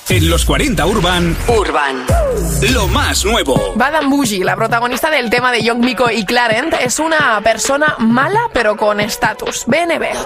En los 40 Urban. Lo más nuevo. Badam Bougie, la protagonista del tema de Young Miko y Clarent, es una persona mala pero con estatus. BNB.